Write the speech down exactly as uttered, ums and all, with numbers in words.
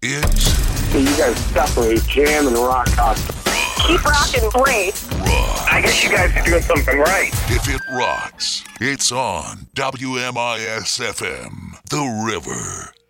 It's So you guys separate jam and rock concert. Keep rocking, great. rock. I guess you guys are doing something right. If it rocks, it's on W M I S F M, The River.